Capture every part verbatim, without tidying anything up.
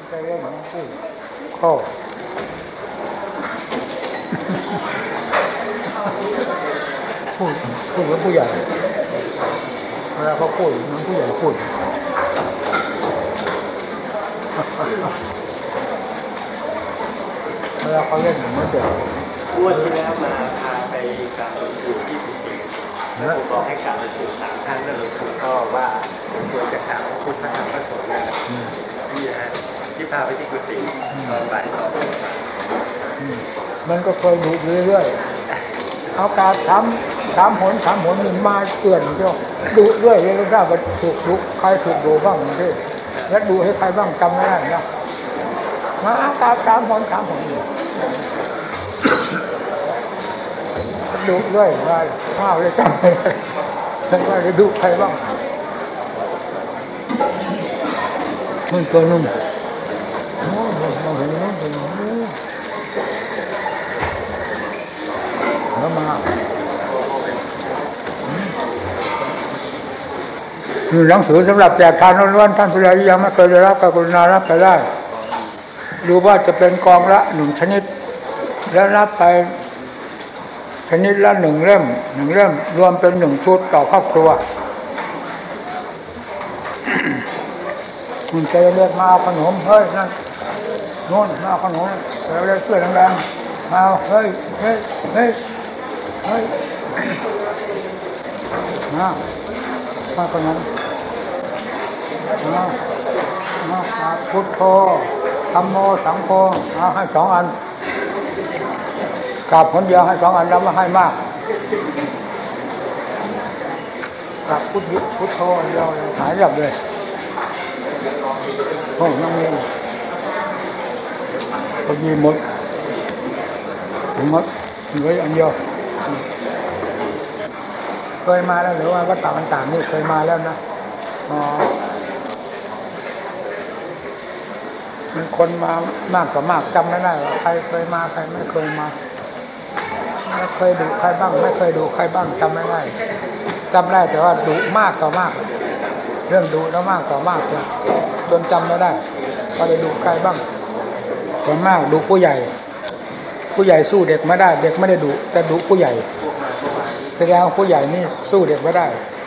ใจเรื่องของผู้ข้อพูดพูดกับผู้ใหญ่เวลาเขาพูดมันผู้ใหญ่พูดเวลาเขาเล่นมันเด็กอ้วนที่แล้วมาพาไปการหลวงปู่ที่สุรินทร์แล้วผมบอกให้การหลวงปู่สามท่านแล้วหลวงปู่ก็ว่าควรจะถามผู้พระธรรมพระสงฆ์นะที่นะที่พาไปที่กุฏิตอนบ่ายสองมันก็เคยดูเรื่อยๆเอาการทำสามหนสามหนนี่มาเตือนเจ้าดูเรื่อยเลยรู้ว่าถูกลุกใครถูกดูบ้างนี่แล้วดูให้ใครบ้างจำไม่ได้นะมาเอาการสามหนสามหนดูเรื่อยมาข้าวเลยจำไม่ได้ฉันว่าจะดูใครบ้างมันตัวนุ่มโอ้มาเห็นนุ่มเป็นแล้วมามีหนังสือสำหรับแจกทานล้วนๆท่านผู้ใดยังไม่เคยได้รับกรุณารับไปได้ดูว่าจะเป็นกองละหนึ่งชนิดแล้วรับไปชนิดละหนึ่งเล่มหนึ่งเล่มรวมเป็นหนึ่งชุดต่อครอบครัวคุณจะเรียกมาเอาขนมเฮ้ยนั่นโน่นมาเอาขนมแล้วเรียกเสื้อแดงๆมาเฮ้ยเฮ้ยเฮ้ยเฮ้ยมามาคนนั้นมามาพุทโธธัมโมสังโฆเอาให้สองอันกราบผลเดียวให้สองอันแล้วมาให้มากกราบพุทพุทโธเดียวหายจับเลยโอ้น้องเลี้ยงพอดีหมดหมดเหลืออันเดียวเคยมาแล้วหรือว่าวัดต่างๆนี่เคยมาแล้วนะอ๋อมีคนมามากกว่ามากจำไม่ได้ว่าใครเคยมาใครไม่เคยมาไม่เคยดูใครบ้างไม่เคยดูใครบ้างจำไม่ได้จำได้แต่ว่าดูมากต่อมากเรื่องดูแล้วมากต่อมากจนจำไม่ได้ว่าได้ดูใครบ้างส่วนมากดูผู้ใหญ่ผู้ใหญ่สู้เด็กไม่ได้เด็กไม่ได้ดูแต่ดูผู้ใหญ่แสดงว่าผู้ใหญ่นี่สู้เด็กไม่ได้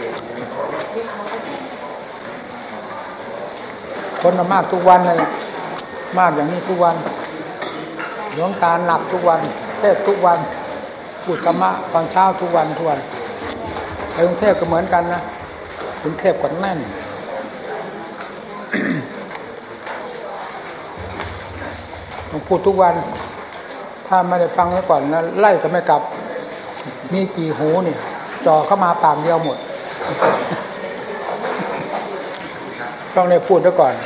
คนมากทุกวันเลยมากอย่างนี้ทุกวันหลวงตาหนักทุกวันเทศทุกวันพูดธรรมะตอนเช้าทุกวันทุกวันในกรุงเทพก็เหมือนกันนะกรุงเทพกว่าแน่นต้องพูดทุกวันถ้าไม่ได้ฟังไว้ก่อนนะไล่ก็ไม่กลับมีกี่หูนี่จ่อเข้ามาปากเดียวหมดต้องได้พูดไว้ก่อน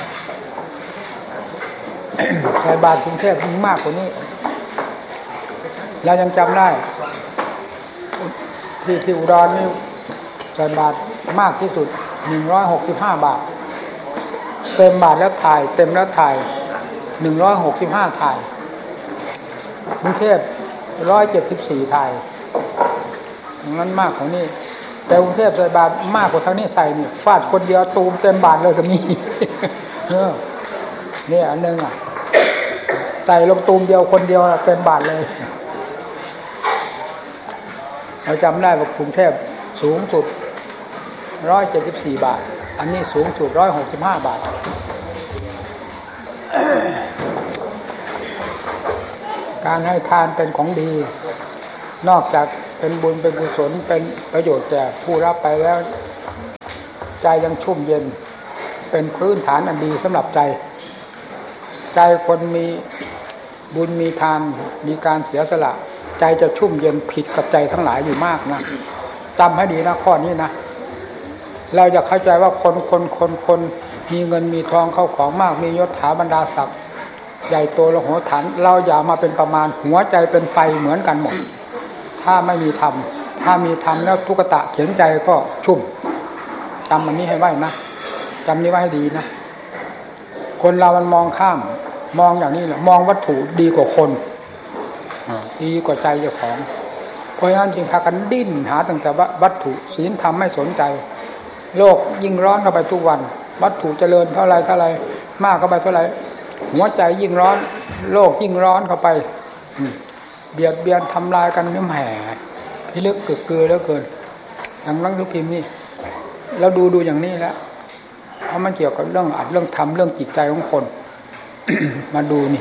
ใช้บาทกรุงเทพยิ่งมากกว่านี้เรายังจำได้ที่ที่อุดรนี่ใช้บาทมากที่สุดหนึ่งร้อยหกสิบห้าบาทเต็มบาทแล้วถ่ายเต็มแล้วถ่ายหนึ่งร้อยหกสิบห้าถ่ายกรุงเทพร้อยเจ็ดสิบสี่ถ่ายนั้นมากกว่านี้แต่กรุงเทพใส่บาทมากกว่าเท่านี้ใส่นี่ฟาดคนเดียวตูมเต็มบาทเลยก็มีเออนี่อันนึงอ่ะใส่ลงตูมเดียวคนเดียวเต็มบาทเลยเราจำได้ว่ากรุงเทพสูงสุดร้อยเจ็ดสิบสี่บาทอันนี้สูงสุดร้อยหกสิบห้าบาทการให้ทานเป็นของดีนอกจากเป็นบุญเป็นกุศลเป็นประโยชน์แก่ผู้รับไปแล้วใจยังชุ่มเย็นเป็นพื้นฐานอันดีสำหรับใจใจคนมีบุญมีทานมีการเสียสละใจจะชุ่มเย็นผิดกับใจทั้งหลายอยู่มากนะจำให้ดีนะข้อนี้นะเราจะเข้าใจว่าคนคนคนคนมีเงินมีทองเข้าของมากมียศถาบรรดาศักดิ์ใหญ่โตโลโหฐานเราอย่ามาเป็นประมาณหัวใจเป็นไฟเหมือนกันหมดถ้าไม่มีธรรมถ้ามีธรรมแล้วทุกตะเขียนใจก็ชุ่มจำมันนี้ให้ไว้นะจำนี้ไว้ให้ดีนะคนเรามันมองข้ามมองอย่างนี้แหละมองวัตถุดีกว่าคนดีกว่าใจเจ้าของเพราะฉะนั้นจึงพากันดิ้นหาตั้งแต่วัตถุศีลธรรมไม่สนใจโลกยิ่งร้อนเข้าไปทุกวันวัตถุเจริญเท่าไรเท่าไรมากเข้าไปเท่าไรหัวใจยิ่งร้อนโลกยิ่งร้อนเข้าไปเบียดเบียนทำลายกันนี่แหมพิลึกกึกกือแล้วเกินอย่างนักธุรกิจนี่เราดูดูอย่างนี้แล้วเพราะมันเกี่ยวกับเรื่องอัดเรื่องทำเรื่องจิตใจของคน มาดูนี่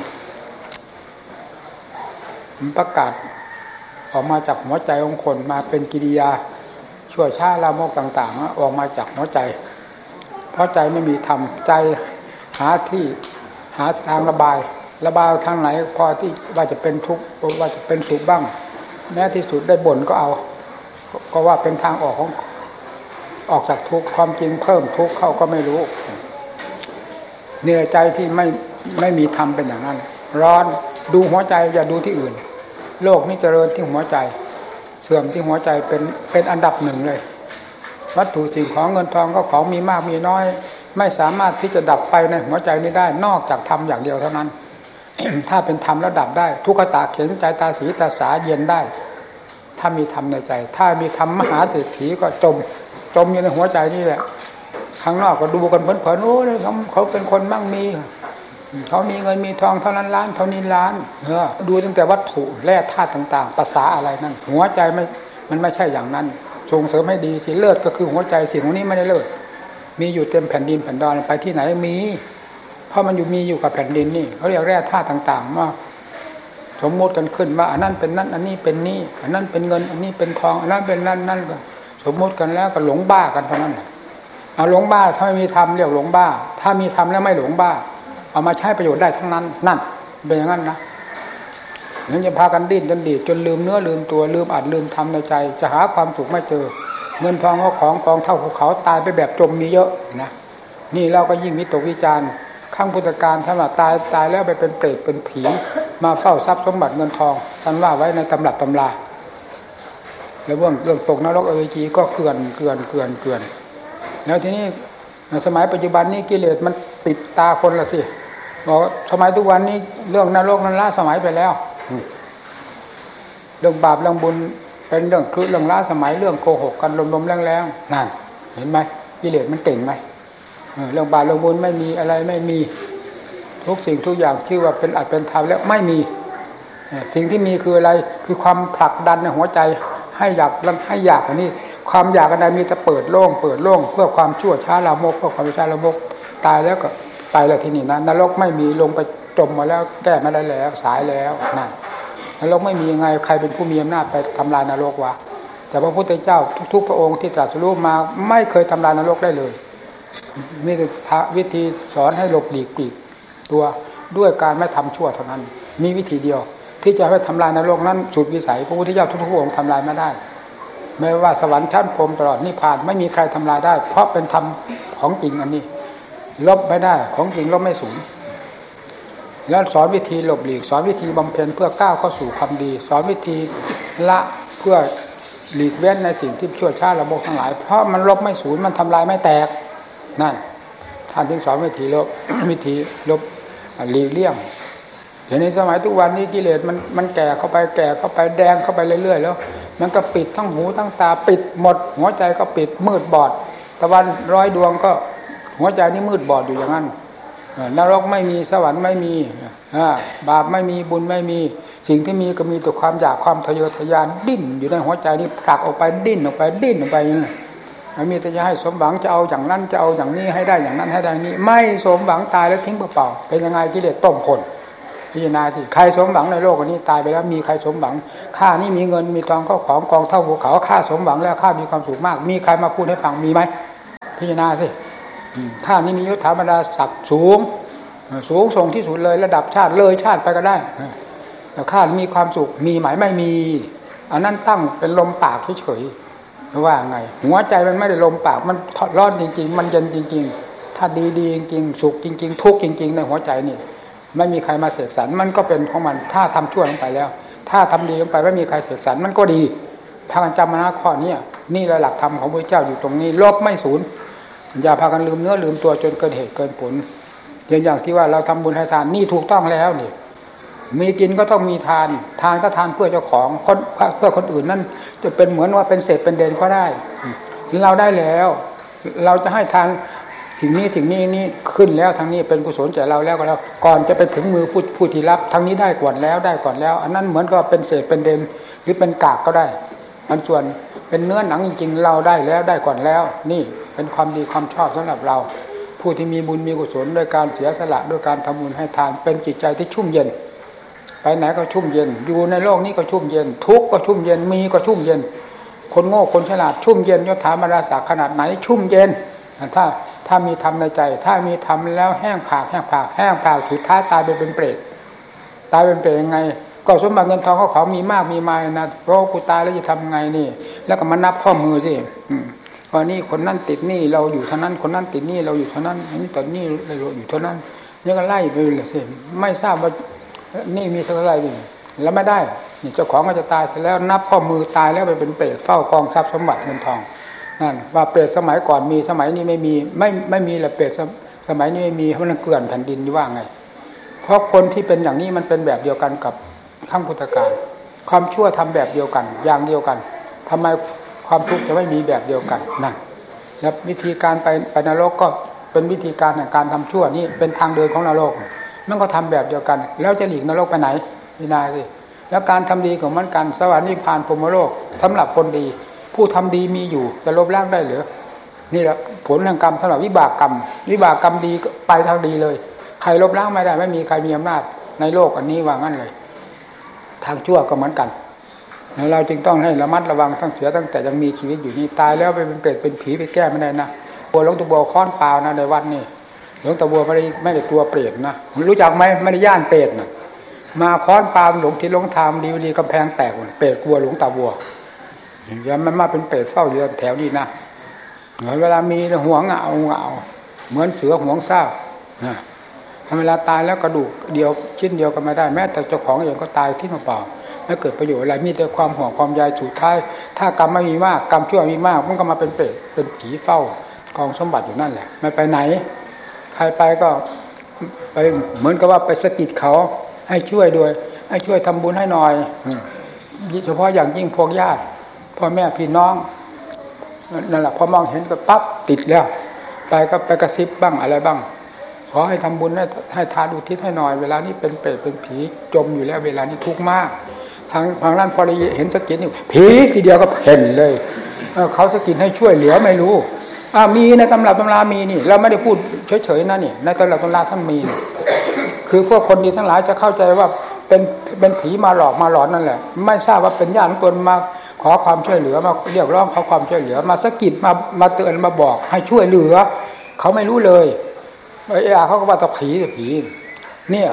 มันประกาศออกมาจากหัวใจของคนมาเป็นกิริยาชั่วช้าลามกต่างๆออกมาจากหัวใจเพราะใจไม่มีธรรมใจหาที่หาทางระบายระบายทางไหนพอที่ว่าจะเป็นทุกข์ว่าจะเป็นสุขบ้างแม้ที่สุดได้บ่นก็เอาก็ว่าเป็นทางออกของออกจากทุกข์ความจริงเพิ่มทุกข์เข้าก็ไม่รู้เหนื่อยใจที่ไม่ไม่มีธรรมเป็นอย่างนั้นร้อนดูหัวใจอย่าดูที่อื่นโลกนี้เจริญที่หัวใจเสื่อมที่หัวใจเป็นเป็นอันดับหนึ่งเลยวัตถุสิ่งของเงินทองก็ของมีมากมีน้อยไม่สามารถที่จะดับไฟในหัวใจนี้ได้นอกจากธรรมอย่างเดียวเท่านั้น ถ้าเป็นธรรมแล้วดับได้ทุกขตาเข็นใจตาสีตาสาเย็นได้ถ้ามีธรรมในใจถ้ามีธรรมมหาเศรษฐีก็จมจมอยู่ในหัวใจนี่แหละข้างนอกก็ดูกันเพลินๆโอ้ยเขาเป็นคนมั่งมีเขามีเงินมีทองเท่านั้นล้านเท่านี้ล้านเออดูตั้งแต่วัตถุแร่ธาตุต่างๆภาษาอะไรนั่นหัวใจไม่มันไม่ใช่อย่างนั้นส่งเสริมให้ดีสิเลิศก็คือหัวใจสิ่งนี้ไม่ได้เลิศมีอยู่เต็มแผ่นดินแผ่นดอนไปที่ไหนมีเพราะมันอยู่มีอยู่กับแผ่นดินนี่เขาเรียกแร่ธาตุต่างๆว่าสมมติกันขึ้นว่าอันนั้นเป็นนั่นอันนี้เป็นนี่อันนั้นเป็นเงินอันนี้เป็นทองอันนั้นเป็นนั่นนั่นก็สมมติกันแล้วก็หลงบ้ากันเท่านั้นเอาหลงบ้าถ้าไม่มีธรรมเรียกหลงบ้าถ้ามีธรรมแล้วไม่หลงบ้าเอามาใช้ประโยชน์ได้ทั้งนั้นนั่นเป็นอย่างนั้นนะนั่นจะพากันดิ้นจนดีจนลืมเนื้อลืมตัวลืมอัดลืมทำในใจจะหาความสุขไม่เจอเงินทองก็ของกองเท่าภูเขาตายไปแบบจมมีเยอะนะนี่เราก็ยิ่งวิตกวิจารณ์ข้างพุทธการท่านว่าตายตายแล้วไปเป็นเปรตเป็นผีมาเฝ้าทรัพย์สมบัติเงินทองท่านว่าไว้ในตำรับตำราแล้วเรื่องเรื่องตกนรกอเวจีก็เกลื่อนเกลื่อนเกลื่อนเกลื่อนแล้วทีนี้สมัยปัจจุบันนี้กิเลสมันปิดตาคนละสิบอกสมัยทุกวันนี้เรื่องนรกนั้นล้าสมัยไปแล้วเรื่องบาปเรื่องบุญเป็นเรื่องคือเรื่องล้าสมัยเรื่องโกหกกันลมๆแรงๆนั่นเห็นไหมกิเลสมันเก่งไหมเรื่องบาปเรื่องบุญไม่มีอะไรไม่มีทุกสิ่งทุกอย่างชื่อว่าเป็นอัตเป็นธรรมแล้วไม่มีสิ่งที่มีคืออะไรคือความผลักดันในหัวใจให้อยากให้อยากอันนี้ความอยากอันใดมีแต่เปิดโล่งเปิดโล่งเพื่อความชั่วช้าลามกเพื่อความช้าลามกตายแล้วก็ไปแล้วที่นี่นะนรกไม่มีลงไปจมมาแล้วแก้ไม่ได้แล้วสายแล้วนั่นนรกไม่มียังไงใครเป็นผู้มีอำนาจไปทำลายนรกวะแต่พระพุทธเจ้าทุกๆพระองค์ที่ตรัสรู้มาไม่เคยทำลายนรกได้เลยมีแต่วิธีสอนให้หลบหลีกปีกตัวด้วยการไม่ทำชั่วเท่านั้นมีวิธีเดียวที่จะให้ทำลายนรกนั้นสุดวิสัยพระพุทธเจ้าทุกๆพระองค์ทำลายไม่ได้ไม่ว่าสวรรค์ชั้นพรหมตลอดนิพพานไม่มีใครทำลายได้เพราะเป็นธรรมของจริงอันนี้ลบไม่ได้ของจริงลบไม่สูญแล้วสอนวิธีหลบหลีกสอนวิธีบำเพ็ญเพื่อก้าวเข้าสู่ความดีสอนวิธีละเพื่อหลีกเว้นในสิ่งที่ชั่วช้าระบบทั้งหลายเพราะมันลบไม่สูญมันทำลายไม่แตกนั่นท่านจึงสอนวิธีลบ วิธีลบหลีกเลี่ยงเดี๋ยวนี้สมัยทุกวันนี้กิเลสมันมันแก่เข้าไปแก่เข้าไปแดงเข้าไปเรื่อยๆแล้วมันก็ปิดทั้งหูทั้งตาปิดหมดหัวใจก็ปิดมืดบอดตะวันร้อยดวงก็หัวใจนี่มืดบอดอยู่อย่างนั้นนรกไม่มีสวรรค์ไม่มีบาปไม่มีบุญไม่มีสิ่งที่มีก็มีแต่ความอยากความทะเยอทะยานดิ้นอยู่ในหัวใจนี่ผลักออกไปดิ้นออกไปดิ้นออกไปมันมีแต่จะให้สมหวังจะเอาอย่างนั้นจะเอาอย่างนี้ให้ได้อย่างนั้นให้ได้นี้ไม่สมหวังตายแล้วทิ้งเปล่าๆเป็นยังไงกิเลสต้มคนพิจารณาที่ใครสมหวังในโลกนี้ตายไปแล้วมีใครสมหวังข้านี่มีเงินมีทองเข้าของกองเท่าภูเขาข้าสมหวังแล้วข้ามีความสุขมากมีใครมาพูดให้ฟังมีไหมพิจารณาสิข้านี่มียศถาบรรดาศักดิ์สูงสูงส่งที่สุดเลยระดับชาติเลยชาติไปก็ได้แต่ข้ามีความสุขมีไหมไม่มีอันนั้นตั้งเป็นลมปากเฉยๆว่าไงหัวใจมันไม่ได้ลมปากมันร้อนจริงๆมันเย็นจริงๆถ้าดีๆจริงๆสุขจริงๆทุกข์จริงๆในหัวใจนี่ไม่มีใครมาเสกสรรมันก็เป็นของมันถ้าทำชั่วลงไปแล้วถ้าทำดีลงไปไม่มีใครเสกสรรมันก็ดีพากันจำมาหน้าข้อนี้นี่แหละหลักธรรมของพระเจ้าอยู่ตรงนี้ลบไม่สูญอย่าพากันลืมเนื้อลืมตัวจนเกินเหตุเกินผลอย่างที่ว่าเราทำบุญให้ทานนี่ถูกต้องแล้วนี่มีกินก็ต้องมีทานทานก็ทานเพื่อเจ้าของคนเพื่อคนอื่นนั่นจะเป็นเหมือนว่าเป็นเศษเป็นเด่นก็ได้เราได้แล้วเราจะให้ทานสิ่งนี้สิ่งนี้นี่ขึ้นแล้วทางนี้เป็นกุศลแก่เราแล้วก็แล้วก่อนจะไปถึงมือผู้ผู้ที่รับทางนี้ได้ก่อนแล้วได้ก่อนแล้วอันนั้นเหมือนกับเป็นเศษเป็นเด่นหรือเป็นกากก็ได้อันส่วนเป็นเนื้อหนังจริงๆเราได้แล้วได้ก่อนแล้วนี่เป็นความดีความชอบสำหรับเราผู้ที่มีบุญมีกุศลด้วยการเสียสละด้วยการทำบุญให้ทานเป็นจิตใจที่ชุ่มเย็นไปไหนก็ชุ่มเย็นอยู่ในโลกนี้ก็ชุ่มเย็นทุกข์ก็ชุ่มเย็นมีก็ชุ่มเย็นคนโง่คนฉลาดชุ่มเย็นยศถาบรรดาศักดิ์ขนาดไหนชุ่มเย็นถ้าถ้ามีธรรมในใจถ้ามีธรรมแล้วแห้งผากแห้งผากแห้งผากสุดท้ายตายไปเป็นเปรตตายเป็นเปรตยังไงก็สมบัติเงินทองเขาของมีมากมีมายนะเพราะกูตายแล้วจะทำไงนี่แล้วก็มานับข้อมือสิวันนี้คนนั้นติดหนี้เราอยู่เท่านั้นคนนั้นติดหนี้เราอยู่เท่านั้นอันนี้ตอนนี้เราอยู่เท่านั้นนี่ก็ไล่ไปเลยสิไม่ทราบว่านี่มีเท่าไหร่นี่แล้วไม่ได้นี่เจ้าของก็จะตายเสร็จแล้วนับข้อมือตายแล้วไปเป็นเปรตเฝ้ากองทรัพย์สมบัติเงินทองนั่นว่าเปรตสมัยก่อนมีสมัยนี้ไม่มีไม่ไม่มีแหละเปรตสมัยนี้ไม่มีเพราะมันเกลื่อนแผ่นดินว่าไงเพราะคนที่เป็นอย่างนี้มันเป็นแบบเดียวกันกับข้างพุทธกาลความชั่วทำแบบเดียวกันอย่างเดียวกันทำไมความทุกข์จะไม่มีแบบเดียวกันนั่นแล้ววิธีการไปไปนรกก็เป็นวิธีการแห่งการทำชั่วนี่เป็นทางเดินของนรกมันก็ทำแบบเดียวกันแล้วจะหลีกนรกไปไหนพิจารณาสิแล้วการทำดีของมันกันสวรรค์นิพพานพรหมโลกสำหรับคนดีผู้ทำดีมีอยู่จะลบล้างได้หรือนี่แหละผลแห่งกรรมสำหรับวิบากกรรมวิบากกรรมดีไปทางดีเลยใครลบล้างไม่ได้ไม่มีใครมีอำนาจในโลกอันนี้ว่างั้นเลยทางชั่วก็เหมือนกันเราจึงต้องให้ระมัดระวังทั้งเสียตั้งแต่ยังมีชีวิตอยู่นี่ตายแล้วไปเป็นเปรตเป็นผีไปแก้ไม่ได้นะบัวหลวงตาบัวค้อนเปล่านะในวัดนี่หลวงตาบัวไม่ได้ไม่ได้ตัวเปรตนะรู้จักไหมไม่ได้ย่านเปรตนะมาค้อนปามหลงที่หลงทามดีดีกำแพงแตกเปรตกลัวหลวงตาบัวอย่ามันมาเป็นเปรตเฝ้าอยู่แถวนี้นะเวลามีหัวเงาเงาเหมือนเสือหัวซ่านะเวลาตายแล้วกระดูกเดียวชิ้นเดียวก็ไม่ได้แม้แต่เจ้าของเองก็ตายที่มาเปล่าไม่เกิดประโยชน์อะไรมีแต่ความห่วงความใยสุดท้ายถ้ากรรมไม่มีมากกรรมชั่วมีมากมันก็มาเป็นเปรตเป็นผีเฝ้ากองสมบัติอยู่นั่นแหละไม่ไปไหนใครไปก็ไปเหมือนกับว่าไปสะกิดเขาให้ช่วยด้วยให้ช่วยทำบุญให้หน่อยเฉพาะอย่างยิ่งพวกญาติพ่อแม่พี่น้องนั่นแหละพอมองเห็นก็ปั๊บติดแล้วไปก็ไปกระซิบบ้างอะไรบ้างขอให้ทำบุญให้ให้ทานอุทิศให้หน่อยเวลานี้เป็นเปรตเป็นผีจมอยู่แล้วเวลานี้ทุกข์มากทางทางนั้นพอได้เห็นสะกิดนี่ผีทีเดียวก็เห็นเลยเขาสะกิดให้ช่วยเหลือไม่รู้อ่ามีในตำรับตำรามีนี่เราไม่ได้พูดเฉยๆนะนี่ในตำรับตำราท่านมีคือพวกคนดีทั้งหลายจะเข้าใจว่าเป็นเป็นผีมาหลอกมาหลอนนั่นแหละไม่ทราบว่าเป็นญาติตนมาขอความช่วยเหลือมาเรียกร้องขอความช่วยเหลือมาสะกิดมามาเตือนมาบอกให้ช่วยเหลือเขาไม่รู้เลยไอ้อาเขาก็ว่าตะผีตะผีเนี่ย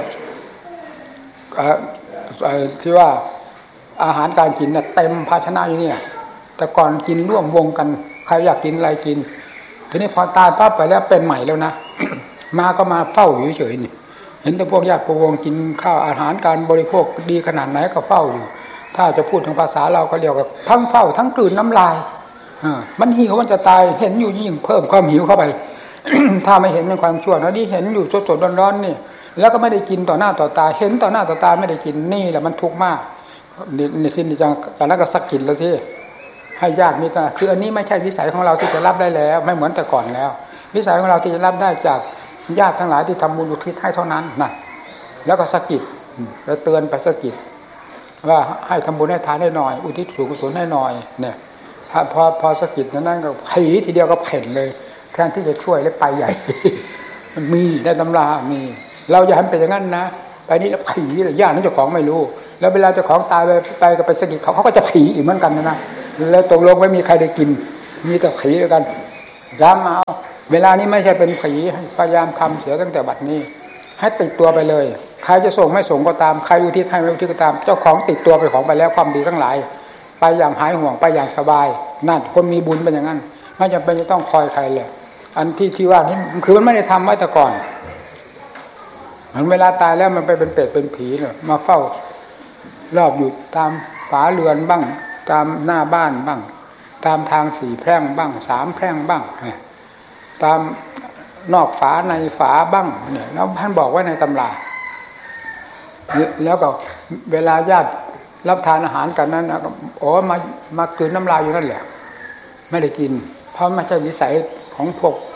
ที่ว่าอาหารการกินเนี่ยเต็มภาชนะอยู่เนี่ยแต่ก่อนกินร่วมวงกันใครอยากกินอะไรกินทีนี้พอตายปั๊บไปแล้วเป็นใหม่แล้วนะ มาก็มาเฝ้าอยู่เฉยๆนี่เห็นแต่พวกญาติพวกวงกินข้าวอาหารการบริโภคดีขนาดไหนก็เฝ้าอยู่ถ้าจะพูดทางภาษาเราก็เรียกว่าทั้งเฝ้าทั้งกลืนน้ำลายมันหิวมันจะตายเห็นอยู่ยิ่งเพิ่มความหิวเข้าไป ถ้าไม่เห็นเป็นความชั่วนะนี่เห็นอยู่สดๆร้อนๆนี่แล้วก็ไม่ได้กินต่อหน้าต่อตาเห็นต่อหน้าต่อตาไม่ได้กินนี่แหละมันทุกข์มากนี่สิ้นจังแต่นั้นก็สักกินแล้วสิให้ญาติมิตรคืออันนี้ไม่ใช่วิสัยของเราที่จะรับได้แล้วไม่เหมือนแต่ก่อนแล้ววิสัยของเราที่จะรับได้จากญาติทั้งหลายที่ทำบุญอุทิศให้เท่านั้นนั่นแล้วก็สะกิดแล้วเตือนไปสะกิดว่าให้ทำบุญให้ทานให้หน่อยอุทิศส่วนกุศลให้หน่อยเนี่ยถ้าพอพอสะกิดนั้นก็ผีทีเดียวก็เพ่นเลยแทนที่จะช่วยแล้วไปใหญ่ มันมีได้ตำรามีเราอย่าให้เป็นอย่างนั้นนะไปนี่แล้วผีเลยญาตินั้นเจ้าของไม่รู้แล้วเวลาเจ้าของตายไปไปก็ไปสะกิดเขาเขาก็จะผีอีกเหมือนกันนะนะแล้วตกลงไม่มีใครได้กินมีแต่ผีด้วยกันย้ำเอาเวลานี้ไม่ใช่เป็นผีพยายามทำเสียตั้งแต่บัดนี้ให้ติดตัวไปเลยใครจะส่งไม่ส่งก็ตามใครอุทิศให้ไม่อุทิศก็ตามเจ้าของติดตัวไปของไปแล้วความดีทั้งหลายไปอย่างหายห่วงไปอย่างสบายนั่นคนมีบุญเป็นอย่างนั้นไม่จำเป็นจะต้องคอยใครเลยอันที่ที่ว่านี่คือมันไม่ได้ทำไว้แต่ก่อนมันเวลาตายแล้วมันไปเป็นเปรตเป็นผีเนี่ยมาเฝ้ารอบอยู่ตามฝาเรือนบ้างตามหน้าบ้านบ้างตามทางสี่แพร่งบ้างสามแพร่งบ้างตามนอกฝาในฝาบ้างเนี่ยแล้วท่านบอกไว้ในตำราแล้วก็เวลาญาติรับทานอาหารกันนั้นนะโอ้มามากลืนน้ำลายอยู่นั่นแหละไม่ได้กินเพราะไม่ใช่วิสัยของพวก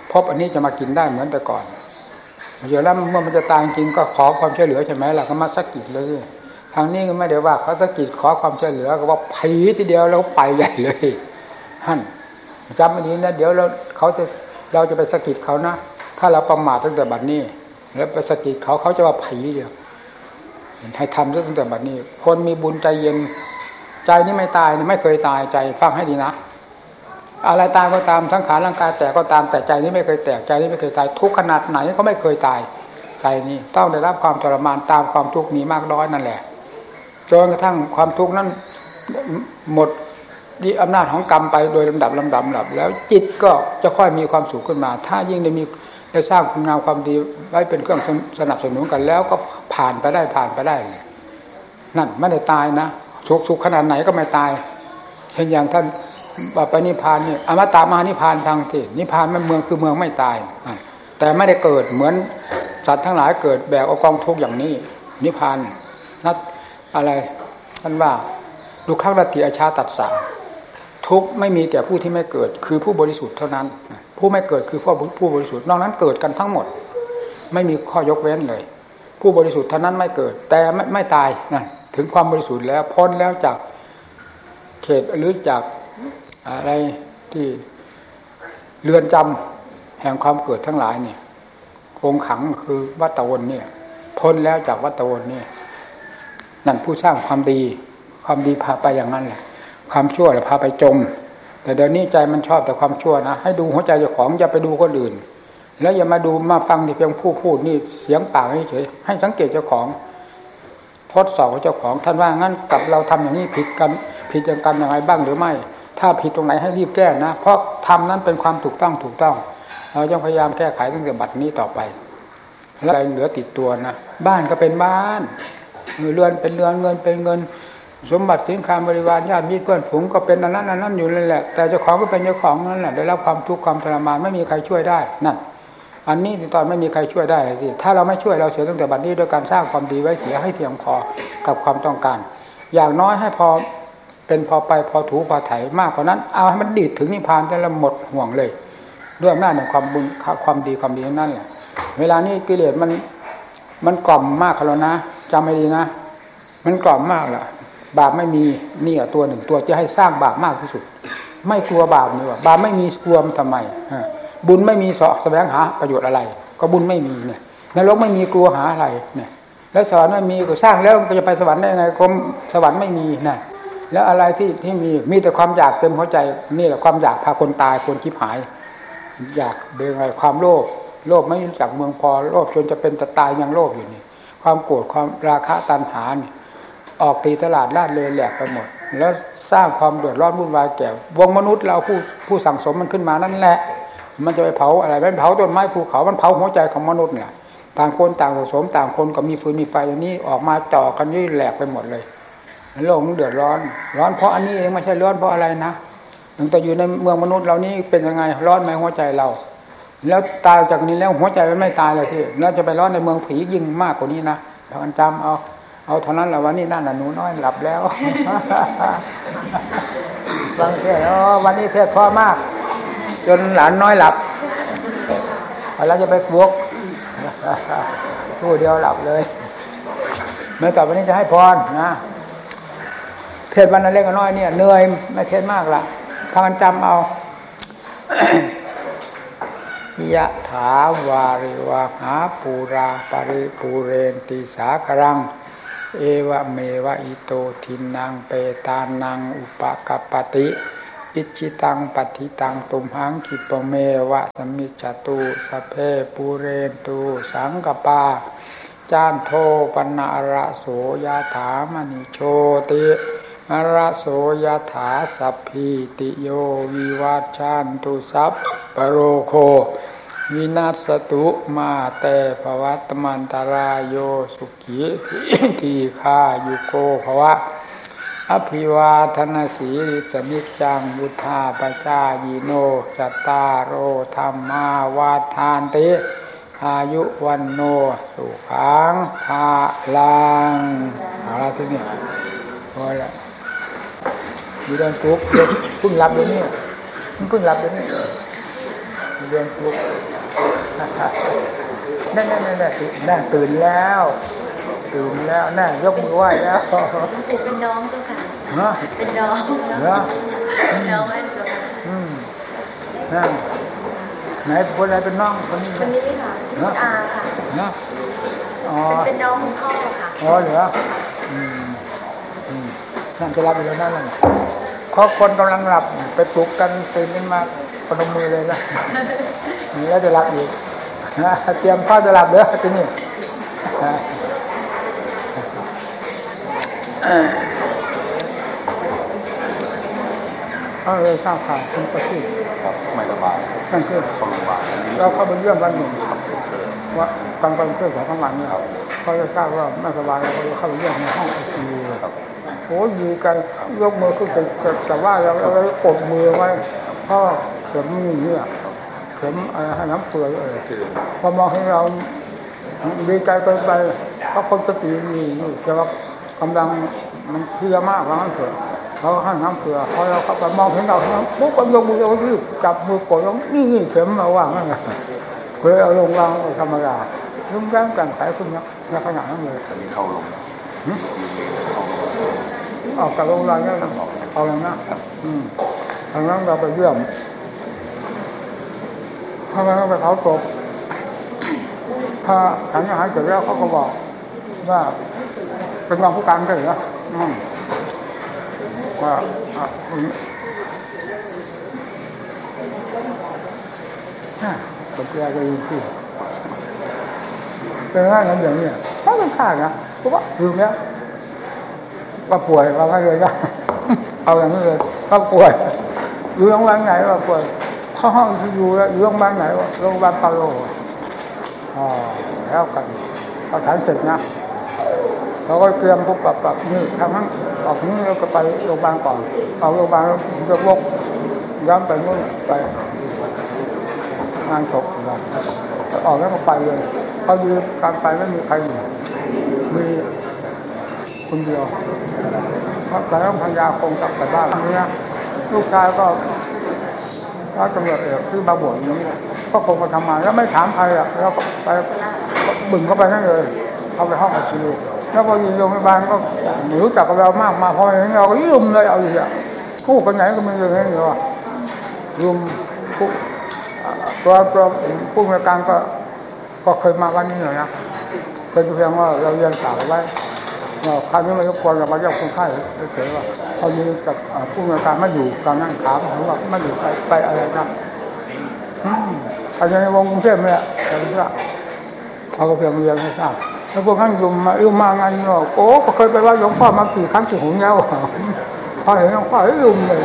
พบอันนี้จะมากินได้เหมือนแต่ก่อนเดี๋ยวแล้วเมื่อมันจะตายจริงก็ขอความช่วยเหลือใช่ไหมล่ะก็มาสะกิดเลยทางนี้ก็ไม่ได้ว่าเขาสะกิดขอความช่วยเหลือก็ว่าผีทีเดียวแล้วไปใหญ่เลยท่านจำอันนี้นะเดี๋ยวเราเขาจะเราจะไปสะกิดเขานะถ้าเราประมาทตั้งแต่บัดนี้แล้วไปสะกิดเขาเขาจะว่าผีเดียวให้ทำตั้งแต่บัดนี้คนมีบุญใจเย็นใจนี่ไม่ตายไม่เคยตายใจฟังให้ดีนะอะไรตายก็ตามสังขารร่างกายแตกก็ตามแต่ใจนี้ไม่เคยแตกใจนี้ไม่เคยตายทุกขนาดไหนก็ไม่เคยตายใจนี้ต้องได้รับความทรมานตามความทุกข์มีมากน้อยนั่นแหละจนกระทั่งความทุกข์นั้นหมดดีอำนาจของกรรมไปโดยลำดับลำดับลำดับแล้วจิตก็จะค่อยมีความสุขขึ้นมาถ้ายิ่งได้มีได้สร้างคุณงามความดีไว้เป็นเครื่องสนับสนุนกันแล้วก็ผ่านไปได้ผ่านไปได้นั่นไม่ได้ตายนะสุขสุขขนาดไหนก็ไม่ตายเช่นอย่างท่านไปนิพพานเนี่ยอมตะมานิพพานทางที่นิพพานมันเมืองคือเมืองไม่ตายแต่ไม่ได้เกิดเหมือนสัตว์ทั้งหลายเกิดแบกเอากองทุกข์อย่างนี้นิพพานนัดอะไรท่านว่าดุขังรติอชาตัสสะทุกข์ไม่มีแก่ผู้ที่ไม่เกิดคือผู้บริสุทธิ์เท่านั้นผู้ไม่เกิดคือผู้ผู้บริสุทธิ์นอกนั้นเกิดกันทั้งหมดไม่มีข้อยกเว้นเลยผู้บริสุทธิ์เท่านั้นไม่เกิดแต่ไม่ไม่ตายนะถึงความบริสุทธิ์แล้วพ้นแล้วจากเขตหรือจากอะไรที่เรือนจำแห่งความเกิดทั้งหลายเนี่ยคงขังคือวัฏวนเนี่ยพ้นแล้วจากวัฏวนนี่นั่นผู้สร้างความดีความดีพาไปอย่างนั้นแหละความชั่วพาไปจมแต่เดี๋ยวนี้ใจมันชอบแต่ความชั่วนะให้ดูหัวใจเจ้าของอย่าไปดูคนอื่นแล้วอย่ามาดูมาฟังที่เพียงผู้พูดนี่เสียงปากเฉยให้สังเกตเจ้าของทดสอบเจ้าของท่านว่างั้นกับเราทำอย่างนี้ผิดกันผิดอย่างกันอย่างไรบ้างหรือไม่ถ้าผิดตรงไหนให้รีบแก้นะเพราะทำนั้นเป็นความถูกต้องถูกต้องเราต้องพยายามแก้ไขตั้งแต่บัดนี้ต่อไปแล้วอะไรเหลือติดตัวนะบ้านก็เป็นบ้านเรือนเป็นเรือนเงินเป็นเงินสมบัติสินค้าบริวารญาติมิตรเพื่อนฝูงก็เป็นอันนั้นอันนั้นอยู่นั่นแหละแต่เจ้าของก็เป็นเจ้าของนั่นแหละได้รับความทุกข์ความทรมานไม่มีใครช่วยได้นั่นอันนี้ตอนไม่มีใครช่วยได้สิถ้าเราไม่ช่วยเราเสียตั้งแต่บัดนี้โดยการสร้างความดีไว้เสียให้เพียงพอกับความต้องการอย่างน้อยให้พอเป็นพอไปพอถูพอไถมากกว่านั้นเอาให้มันดีดถึงนิพพานจะละหมดห่วงเลยด้วยอำนาจแห่งความบุญความดีความดีนั่นแหละเวลานี้กิเลสมันมันกล่อมมากแล้วนะจำให้ดีนะมันกล่อมมากล่ะบาปไม่มีนี่อ่ะตัวหนึ่งตัวจะให้สร้างบาปมากที่สุดไม่กลัวบาปเลยว่าบาปไม่มีกลัวมันทำไมบุญไม่มีเสาะแสวงหาประโยชน์อะไรก็บุญไม่มีเนี่ยนรกไม่มีกลัวหาอะไรเนี่ยแล้วสวรรค์ไม่มีก็สร้างแล้วก็จะไปสวรรค์ได้ไงกรมสวรรค์ไม่มีนะแล้วอะไรที่ที่มีมีแต่ความอยากเต็มหัวใจนี่แหละความอยากพาคนตายคนชิบหายอยากเดินอะไรความโลภโลภไม่รู้จักเมืองพอโลภจนจะเป็นจะตายยังโลภอยู่นี่ความโกรธความราคะตัณหานี่ออกตีตลาดลาดเลยแหลกไปหมดแล้วสร้างความเดือดร้อนวุ่นวายแก่วงมนุษย์เราผู้ผู้สั่งสมมันขึ้นมานั่นแหละมันจะไปเผาอะไรไม่เผาต้นไม้ภูเขามันเผาหัวใจของมนุษย์เนี่ยต่างคนต่างผสมต่างคนก็มีฟืนมีไฟอย่างนี้ออกมาจ่อกันยิ่งแหลกไปหมดเลยโลกมันเดือดร้อนร้อนเพราะอันนี้เองไม่ใช่ร้อนเพราะอะไรนะตั้งแต่อยู่ในเมืองมนุษย์เรานี่เป็นยังไงร้อนไหมหัวใจเราแล้วตายจากนี้แล้วหัวใจมันไม่ตายเลยสิแล้วจะไปร้อนในเมืองผียิ่งมากกว่านี้นะพากันจำเอาเอาเท่านั้นแหละวันนี้นั่นน่ะหนูน้อยหลับแล้วบางเทศอ๋อวันนี้เทศพอมากจนหลานน้อยหลับแล้วจะไปปลุกผู้เดียวหลับเลยเมื่อต่อไปนี้จะให้พรนะเทศวันนั้นเล็กน้อยเนี่ยเหนื่อยไม่เทศมากละพากันจำเอายะถาวาริวหาปูราปริปูเรนติสากรังเอวะเมวะอิโตทินังเปตานังอุปกัปปติอิจิตังปฏิตังตุมหังคิปเมวะสมิจจตุสัพเพปูเรนตุสังกปาจานโทปนะระโสยะถามณิโชติระโสยะถาสัพพิติโยวิวัชชันตุสัพปโรโควินัสตุมาเตภวัตมันตรายโยสุขีทีฆายุโกภวะอภิวาทนาสีริสนิจังวุธาปจายิโนจัตตารโอธรรมาวาทานติอายุวันโนสุขังภาลังอะไรที่นี่พอละอยู่ด้านปุ๊บเพิ่งหลับเดี๋ยวนี้เพิ่งหลับเดี๋ยวนี้เรียนปลุกแน่แน่แน่แน่แน่ตื่นแล้วตื่นแล้วแน่ยกมือไหว้แล้วเป็นน้องเจ้าค่ะเนาะเป็นน้องเนาะน้องอันเจ้าค่ะอืมนั่นไหนคนไหนเป็นน้องคนนี้คนนี้ค่ะคุณอาค่ะเนาะอ๋อเป็นน้องคุณพ่อค่ะอ๋อเหรออืมอืมนั่นจะรับอยู่แล้วนั่นเพราะคนกำลังหลับไปปลุกกันตื่นขึ้นมาพนมมือเลยนะนี่แล้วจะหลับอีกนะเตรียมข้าวจะหลับเด้อที่นี่เขาเลยทราบข่าวคุณประสิทธิ์ไม่สบายนั่นคือเข้าโรงพยาบาลเราเข้าไปเยี่ยมวันหนึ่งว่าการไปเพื่อสองทั้งวันเนี่ยเขาจะทราบว่าไม่สบายเราก็เข้าไปเยี่ยมในห้องไอซียูโอ้ยกันยกมือขึ้นแต่ว่าเราเรากดมือไว้เพราะเข็มนี่เนี่ยเข็มให้น้ำเกลือเลยพอมองให้เราดีใจไปไปเพราะคนสติมีอยู่แต่ว่ากำลังมันเพลียมากว่างั้นเถอะเขาให้น้ำเกลือพอเราเข้าไปมองเห็นเราปุ๊บก็ยกมือเรารีบจับมือกดแล้วนี่เข็มมาว่างั้นเลยเอาลงวางธรรมดาลุ่มแรงกันขายคุณในขนาดนั้นเลยมีเข้าลงออกจากโรงพยาบาลเนี่ยเอาอย่างนั้นอืมทางนั้นเราไปเยี่ยมทางนั้นไปเขาศพถ้าฉันอาหารเสร็จแล้วเขาก็บอกว่าเป็นรองผู้การใช่ไหมอืมว่าอ่าเป็นแกก็ยินที่เป็นง่ายงั้นอย่างนี้ถ้าเป็นข้านะเพราะว่าลืมแล้วว่าป่วยว่าไม่เลยนะเอาอย่างนี้เลยก็ป่วยอยู่โรงพยาบาลไหนว่าป่วยเข้าห้องที่อยู่แล้วอยู่โรงพยาบาลไหนว่าโรงพยาบาลปาโลอ๋อแล้วกันพอฉันเสร็จนะเราก็เตรียมพวกปรับปรับนี่ทำให้ออกนี้เราก็ไปโรงพยาบาลก่อนเอาโรงพยาบาลแล้วจะวกย้อนไปนู่นไปงานศพกันออกแล้วก็ไปเลยเขาดูการไปไม่มีใครอยู่มีคนเดียวเพราะแต่ต้องพันยาคงกลับไปบ้านนี้ลูกชายก็ถ้าตำรวจเอกที่มาบวชอย่างนี้ก็คงมาทำงานแล้วไม่ถามใครอ่ะแล้วก็ไปบึ่งเข้าไปนั่นเลยเอาไปห้องไอซียูแล้วพออยู่โรงพยาบาลก็รู้จักกับเรามากมาพออย่างนี้เราก็ยุ่มเลยเอาอีกอ่ะผู้ไปไหนก็มีอย่างนี้อยู่อ่ะยุ่มผู้ตัวตัวผู้ในการก็ก็เคยมาวันนี้หน่อยนะเคยเพียงว่าเราเรียนสาวไว้คราวนี้ไม่รบกวนเรามาเยี่ยมคนไข้เฉยๆว่าเขามีกับผู้ในการไม่อยู่ตอนนั้นถามผมว่าไม่อยู่ไปไปอะไรนะอาจารย์ในวงกรุงเทพเนี่ยแต่เพื่อเขาก็เพียงเรียนให้ทราบแล้วพวกท่านอยู่มาอยู่มางานเนาะโอ้ก็เคยไปว่าหลวงพ่อมากี่ครั้งกี่หนแล้วพอเห็นหลวงพ่อให้ลืมเลย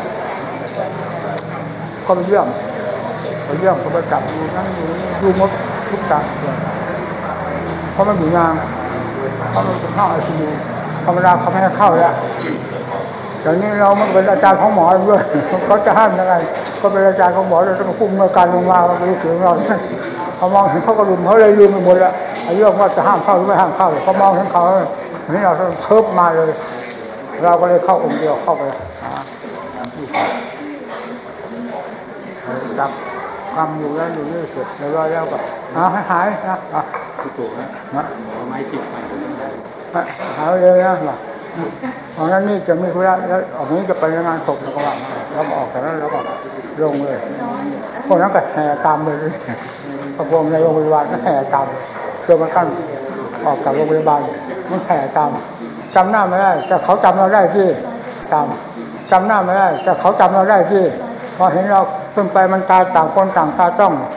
ก็ไปเยี่ยมไปเยี่ยมก็ไปจับอยู่นั่นอยู่ดูมดทุกการเพราะมันอยู่งานเพราะมันเป็นห้องไอซียูธรรมดาเขาไม่ให้เข้าแล้วอย่างนี้เรามันเป็นอาจารย์ของหมอด้วยเขาจะห้ามยังไงก็เป็นอาจารย์ของหมอเลยต้องคุมการลงมาเราไม่รู้ถึงเราเขามองเห็นเขาก็ลืมเขาเลยลืมไปหมดแล้วไอ้เรื่องว่าจะห้ามเข้าหรือไม่ห้ามเข้าเขามองเห็นเขานี่เราเคิบมาเลยเราก็เลยเข้าองค์เดียวเข้าไปจับความอยู่แล้วอยู่นี่สุดแล้วรอแล้วก็เอาให้หายนะที่ตัวนะนะเอาไม้จิบไปหายเลยนะหรอตอนนั้นนี่จะมีคุยแล้วออกนี้จะไปงานศพแล้วก็ว่าเราออกจากนั้นแล้วก็ลงเลยพวกนั้นก็แห่ตามเลยพระพรหมในโรงพยาบาลก็แห่ตามเพื่อมาขั้นออกจากโรงพยาบาลมันแห่ตามจำหน้าไม่ได้แต่เขาจำเราได้ที่จำจำหน้าไม่ได้แต่เขาจำเราได้ที่พอเห็นเราขึ้นไปมันตาต่างคนต่างตาจ้อง